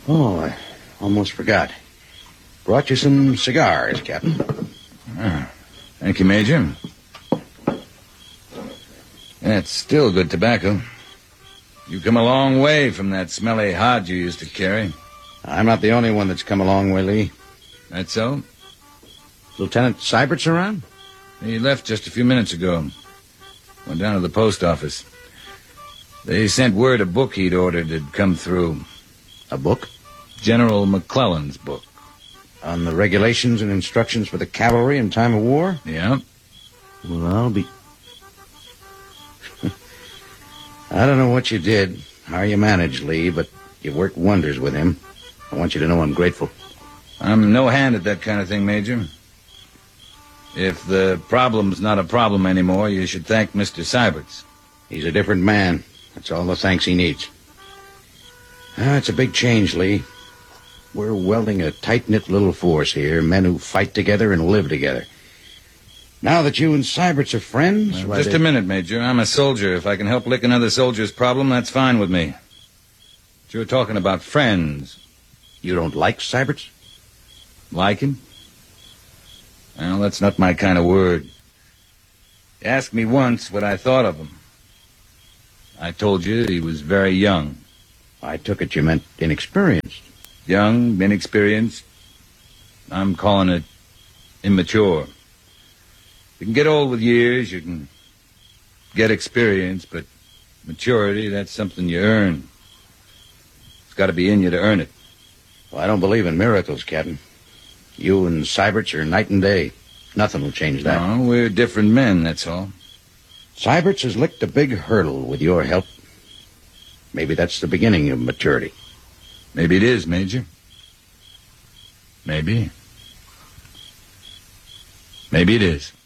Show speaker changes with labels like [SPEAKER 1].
[SPEAKER 1] Oh, I almost forgot. Brought you some cigars, Captain.
[SPEAKER 2] Thank you, Major. That's still good tobacco. You come a long way from that smelly hod you used to carry.
[SPEAKER 1] I'm not the only one that's come a long way, Lee.
[SPEAKER 2] That so?
[SPEAKER 1] Lieutenant Seibert's around?
[SPEAKER 2] He left just a few minutes ago. Went down to the post office. They sent word a book he'd ordered had come through.
[SPEAKER 1] A book?
[SPEAKER 2] General McClellan's book.
[SPEAKER 1] On the regulations and instructions for the cavalry in time of war?
[SPEAKER 2] Yeah.
[SPEAKER 1] Well, I'll be... I don't know what you did, how you managed, Lee, but you worked wonders with him. I want you to know I'm grateful.
[SPEAKER 2] I'm no hand at that kind of thing, Major. If the problem's not a problem anymore, you should thank Mr. Seiberts.
[SPEAKER 1] He's a different man. That's all the thanks he needs. It's a big change, Lee. We're welding a tight-knit little force here, men who fight together and live together. Now that you and Seiberts are friends...
[SPEAKER 2] Just a minute, Major. I'm a soldier. If I can help lick another soldier's problem, that's fine with me. But you're talking about friends.
[SPEAKER 1] You don't like Seiberts?
[SPEAKER 2] Like him? Well, that's not my kind of word. You asked me once what I thought of him. I told you he was very young.
[SPEAKER 1] I took it you meant inexperienced.
[SPEAKER 2] Young, inexperienced. I'm calling it immature. You can get old with years, you can get experience, but maturity, that's something you earn. It's got to be in you to earn it.
[SPEAKER 1] Well, I don't believe in miracles, Captain. You and Seiberts are night and day. Nothing will change that.
[SPEAKER 2] No, we're different men, that's all.
[SPEAKER 1] Seiberts has licked a big hurdle with your help. Maybe that's the beginning of maturity.
[SPEAKER 2] Maybe it is, Major. Maybe. Maybe it is.